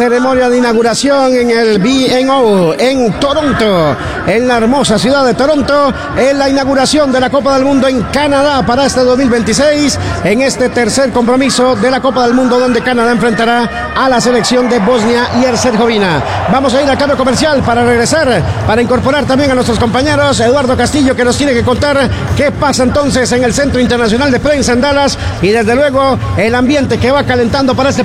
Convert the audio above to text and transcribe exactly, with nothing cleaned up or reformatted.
ceremonia de inauguración en el B and O en Toronto, en la hermosa ciudad de Toronto, en la inauguración de la Copa del Mundo en Canadá para este dos mil veintiséis, en este tercer compromiso de la Copa del Mundo, donde Canadá enfrentará a la selección de Bosnia y Herzegovina. Vamos a ir al cambio comercial para regresar, para incorporar también a nuestros compañeros. Eduardo Castillo, que nos tiene que contar qué pasa entonces en el Centro Internacional de Prensa en Dallas, y desde luego el ambiente que va calentando para este